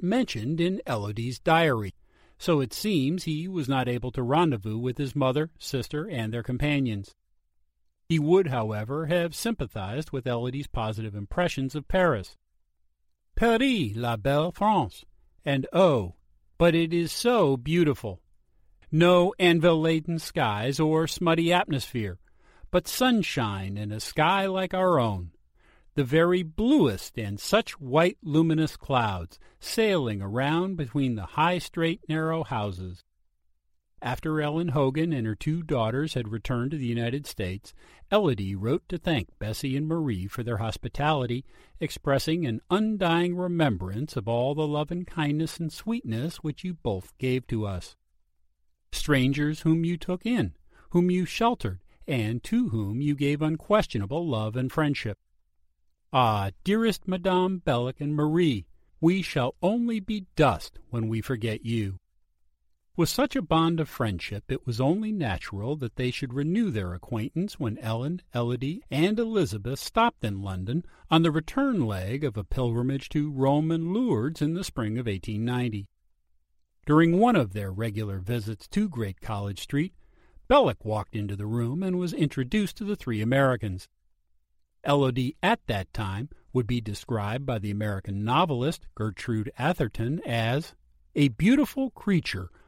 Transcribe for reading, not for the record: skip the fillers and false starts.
not mentioned in Elodie's diary, so it seems he was not able to rendezvous with his mother, sister, and their companions. He would, however, have sympathized with Elodie's positive impressions of Paris. Paris, la belle France, and oh, but it is so beautiful. No anvil-laden skies or smutty atmosphere, but sunshine and a sky like our own. The very bluest and such white luminous clouds sailing around between the high straight narrow houses. After Ellen Hogan and her 2 daughters had returned to the United States, Elodie wrote to thank Bessie and Marie for their hospitality, expressing an undying remembrance of all the love and kindness and sweetness which you both gave to us. Strangers whom you took in, whom you sheltered, and to whom you gave unquestionable love and friendship. Ah, dearest Madame Bellick and Marie, we shall only be dust when we forget you. With such a bond of friendship, it was only natural that they should renew their acquaintance when Ellen, Elodie, and Elizabeth stopped in London on the return leg of a pilgrimage to Rome and Lourdes in the spring of 1890. During one of their regular visits to Great College Street, Bellick walked into the room and was introduced to the 3 Americans. Elodie at that time would be described by the American novelist Gertrude Atherton as a beautiful creature